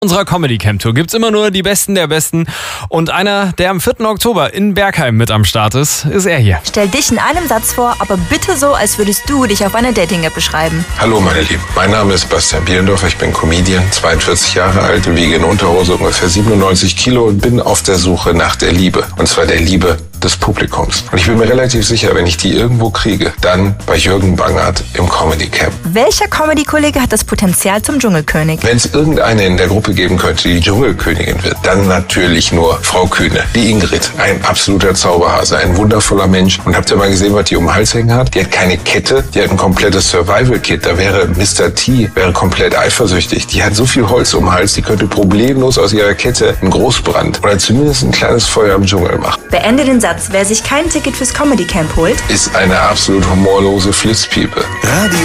Unserer Comedy Camp Tour gibt's immer nur die Besten der Besten. Und einer, der am 4. Oktober in Bergheim mit am Start ist er hier. Stell dich in einem Satz vor, aber bitte so, als würdest du dich auf einer Dating-App beschreiben. Hallo meine Lieben, mein Name ist Bastian Bielendorfer, ich bin Comedian, 42 Jahre alt, wiege in Unterhose ungefähr 97 Kilo und bin auf der Suche nach der Liebe. Und zwar der Liebe des Publikums. Und ich bin mir relativ sicher, wenn ich die irgendwo kriege, dann bei Jürgen Bangert im Comedy Camp. Welcher Comedy-Kollege hat das Potenzial zum Dschungelkönig? Wenn es irgendeine in der Gruppe geben könnte, die Dschungelkönigin wird, dann natürlich nur Frau Kühne, die Ingrid. Ein absoluter Zauberhase, ein wundervoller Mensch. Und habt ihr mal gesehen, was die um den Hals hängen hat? Die hat keine Kette, die hat ein komplettes Survival-Kit. Da wäre Mr. T, wäre komplett eifersüchtig. Die hat so viel Holz um den Hals, die könnte problemlos aus ihrer Kette einen Großbrand oder zumindest ein kleines Feuer im Dschungel machen. Beende den Satz. Wer sich kein Ticket fürs Comedy Camp holt, Ist eine absolut humorlose Flitzpiepe.